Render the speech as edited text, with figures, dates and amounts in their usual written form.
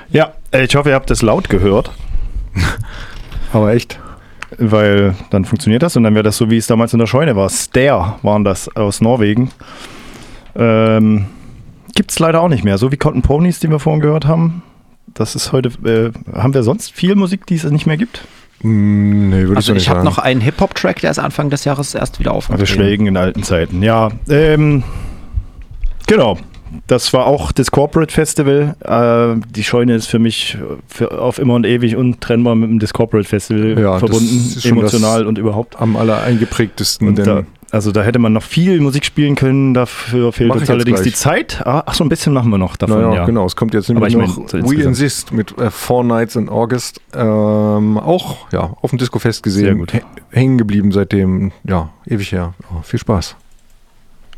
Ja, ich hoffe, ihr habt das laut gehört. Aber echt? Weil dann funktioniert das und dann wäre das so, wie es damals in der Scheune war. Stare waren das aus Norwegen. Gibt es leider auch nicht mehr. So wie Cotton Ponies, die wir vorhin gehört haben. Das ist heute, haben wir sonst viel Musik, die es nicht mehr gibt? Nee, würde Also ich ich habe sagen. noch einen Hip-Hop-Track, der ist Anfang des Jahres erst wieder Wir aufgetreten. schwelgen in alten Zeiten. Ja, genau. Das war auch das Corporate Festival. Die Scheune ist für mich auf immer und ewig untrennbar mit dem Corporate Festival Ja, das verbunden, ist schon emotional das und überhaupt. Am aller eingeprägtesten. Und Denn da hätte man noch viel Musik spielen können, dafür fehlt Mach uns ich allerdings jetzt die gleich. Zeit. Ach so, ein bisschen machen wir noch davon, naja, ja. genau. Es kommt jetzt Aber nämlich ich noch meine, so We insgesamt. Insist mit Four Nights in August. Auch ja, auf dem Disco-Fest gesehen. Sehr gut. Hängen geblieben seitdem. Ja, ewig her. Ja, viel Spaß.